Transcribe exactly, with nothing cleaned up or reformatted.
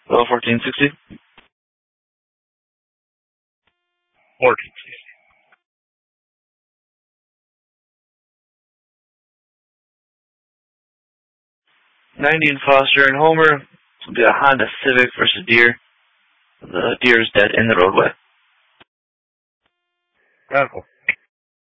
Hello, fourteen sixty. fourteen sixty. nineteen Foster and Homer. Will be a Honda Civic versus Deer. The Deer is dead in the roadway. Radical.